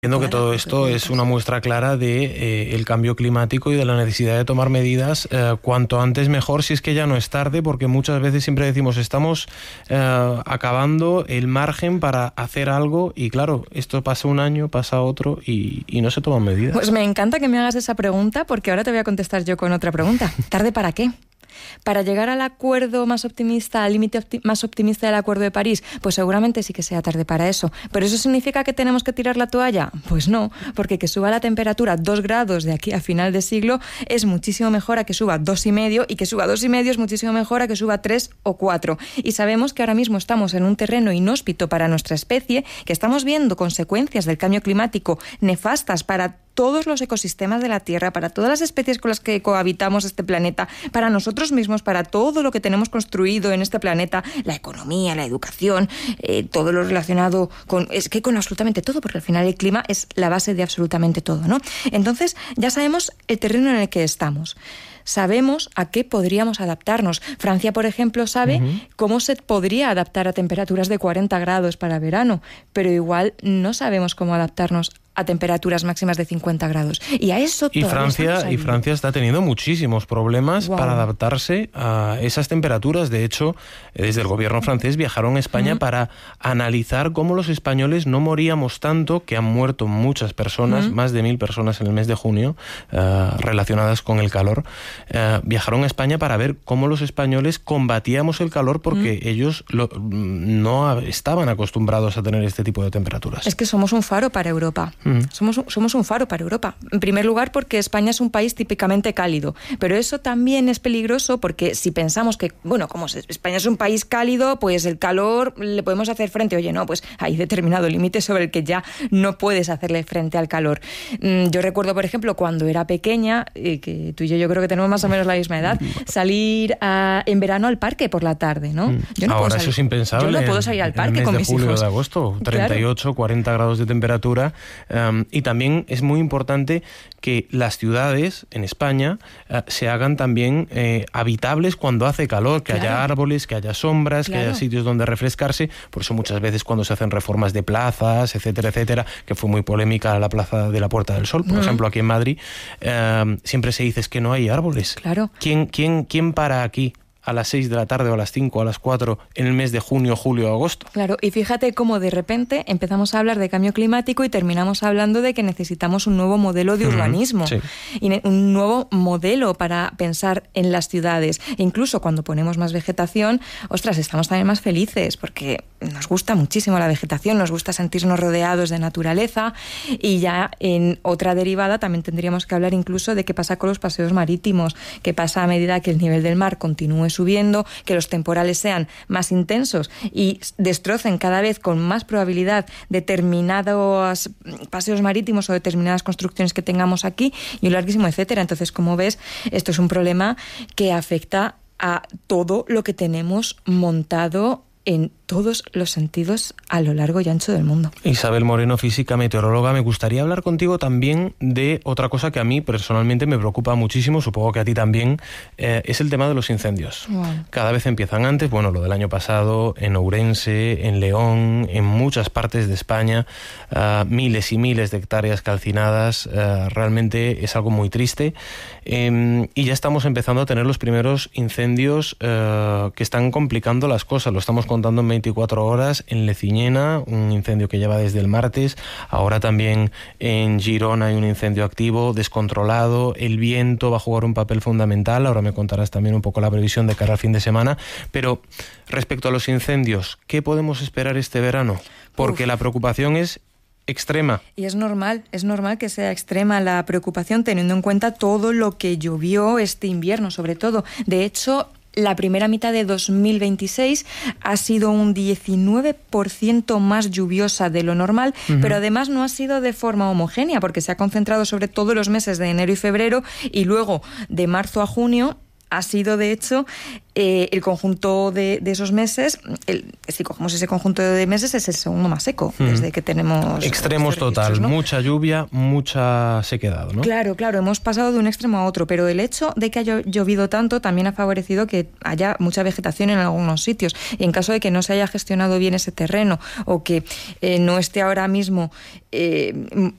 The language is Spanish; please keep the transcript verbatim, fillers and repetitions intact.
Entiendo que todo esto es una muestra clara de eh, el cambio climático y de la necesidad de tomar medidas eh, cuanto antes mejor, si es que ya no es tarde, porque muchas veces siempre decimos estamos eh, acabando el margen para hacer algo y claro, esto pasa un año, pasa otro y, y no se toman medidas. Pues me encanta que me hagas esa pregunta porque ahora te voy a contestar yo con otra pregunta. ¿Tarde para qué? ¿Para llegar al acuerdo más optimista, al límite opti- más optimista del Acuerdo de París? Pues seguramente sí que sea tarde para eso. ¿Pero eso significa que tenemos que tirar la toalla? Pues no, porque que suba la temperatura dos grados de aquí a final de siglo es muchísimo mejor a que suba dos y medio, y que suba dos y medio es muchísimo mejor a que suba tres o cuatro. Y sabemos que ahora mismo estamos en un terreno inhóspito para nuestra especie, que estamos viendo consecuencias del cambio climático nefastas para todos los ecosistemas de la Tierra, para todas las especies con las que cohabitamos este planeta, para nosotros mismos, para todo lo que tenemos construido en este planeta, la economía, la educación, eh, todo lo relacionado con, es que con absolutamente todo, porque al final el clima es la base de absolutamente todo, ¿no? Entonces, ya sabemos el terreno en el que estamos. Sabemos a qué podríamos adaptarnos. Francia, por ejemplo, sabe uh-huh. cómo se podría adaptar a temperaturas de cuarenta grados para verano, pero igual no sabemos cómo adaptarnos a temperaturas máximas de cincuenta grados. Y a eso y Francia y Francia está teniendo muchísimos problemas wow. para adaptarse a esas temperaturas. De hecho, desde el gobierno francés viajaron a España uh-huh. para analizar cómo los españoles no moríamos tanto, que han muerto muchas personas, uh-huh. más de mil personas en el mes de junio, uh, relacionadas con el calor. Uh, viajaron a España para ver cómo los españoles combatíamos el calor, porque uh-huh. ellos lo, no estaban acostumbrados a tener este tipo de temperaturas. Es que somos un faro para Europa. Uh-huh. Somos, somos un faro para Europa. En primer lugar, porque España es un país típicamente cálido, pero eso también es peligroso porque si pensamos que, bueno, como España es un país cálido, pues el calor le podemos hacer frente. Oye, no, pues hay determinado límite sobre el que ya no puedes hacerle frente al calor. Yo recuerdo, por ejemplo, cuando era pequeña, eh, que tú y yo yo creo que tenemos más o menos la misma edad, salir a, en verano al parque por la tarde, ¿no? Yo no Ahora eso es impensable. Yo no puedo salir al parque con mis hijos. En el mes de julio o de agosto, treinta y ocho, claro. cuarenta grados de temperatura. Um, y también es muy importante que las ciudades en España uh, se hagan también eh, habitables cuando hace calor, que claro. haya árboles, que haya sombras, claro. que haya sitios donde refrescarse. Por eso muchas veces cuando se hacen reformas de plazas, etcétera, etcétera, que fue muy polémica la plaza de la Puerta del Sol, por uh-huh. ejemplo, aquí en Madrid, uh, siempre se dice es que no hay árboles. Claro. ¿Quién, quién, quién para aquí a las seis de la tarde o a las cinco o a las cuatro en el mes de junio, julio o agosto? Claro, y fíjate cómo de repente empezamos a hablar de cambio climático y terminamos hablando de que necesitamos un nuevo modelo de urbanismo, sí. y un nuevo modelo para pensar en las ciudades. E incluso cuando ponemos más vegetación, ostras, estamos también más felices porque nos gusta muchísimo la vegetación, nos gusta sentirnos rodeados de naturaleza. Y ya en otra derivada también tendríamos que hablar incluso de qué pasa con los paseos marítimos, qué pasa a medida que el nivel del mar continúe subiendo, que los temporales sean más intensos y destrocen cada vez con más probabilidad determinados paseos marítimos o determinadas construcciones que tengamos aquí, y un larguísimo etcétera. Entonces, como ves, esto es un problema que afecta a todo lo que tenemos montado en todos los sentidos a lo largo y ancho del mundo. Isabel Moreno, física, meteoróloga, me gustaría hablar contigo también de otra cosa que a mí personalmente me preocupa muchísimo, supongo que a ti también, eh, es el tema de los incendios. Wow. Cada vez empiezan antes, bueno, lo del año pasado, en Ourense, en León, en muchas partes de España, uh, miles y miles de hectáreas calcinadas, uh, realmente es algo muy triste, eh, y ya estamos empezando a tener los primeros incendios uh, que están complicando las cosas, lo estamos contando en veinticuatro horas en Leciñena, un incendio que lleva desde el martes. Ahora también en Girona hay un incendio activo, descontrolado. El viento va a jugar un papel fundamental. Ahora me contarás también un poco la previsión de cara al fin de semana. Pero respecto a los incendios, ¿qué podemos esperar este verano? Porque Uf. la preocupación es extrema. Y es normal, es normal que sea extrema la preocupación, teniendo en cuenta todo lo que llovió este invierno, sobre todo. De hecho, la primera mitad de dos mil veintiséis ha sido un diecinueve por ciento más lluviosa de lo normal, uh-huh. pero además no ha sido de forma homogénea, porque se ha concentrado sobre todos los meses de enero y febrero, y luego de marzo a junio ha sido, de hecho, eh, el conjunto de, de esos meses, el, si cogemos ese conjunto de meses, es el segundo más seco, mm. desde que tenemos... Extremos total, ¿no? Mucha lluvia, mucha sequedad, ¿no? Claro, claro, hemos pasado de un extremo a otro, pero el hecho de que haya llovido tanto también ha favorecido que haya mucha vegetación en algunos sitios. Y en caso de que no se haya gestionado bien ese terreno, o que eh, no esté ahora mismo eh,